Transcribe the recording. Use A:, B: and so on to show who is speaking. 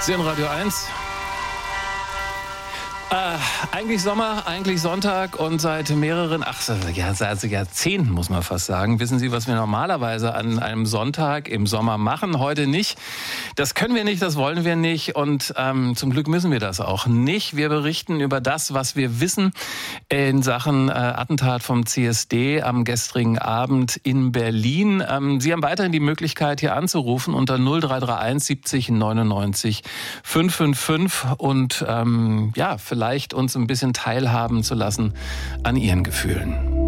A: Sie in Radio 1. Eigentlich Sommer, eigentlich Sonntag und seit mehreren, seit Jahrzehnten muss man fast sagen, wissen Sie, was wir normalerweise an einem Sonntag im Sommer machen, heute nicht. Das können wir nicht, das wollen wir nicht und zum Glück müssen wir das auch nicht. Wir berichten über das, was wir wissen in Sachen Attentat vom CSD am gestrigen Abend in Berlin. Sie haben weiterhin die Möglichkeit, hier anzurufen unter 0331 70 99 555 und vielleicht uns ein bisschen teilhaben zu lassen an Ihren Gefühlen.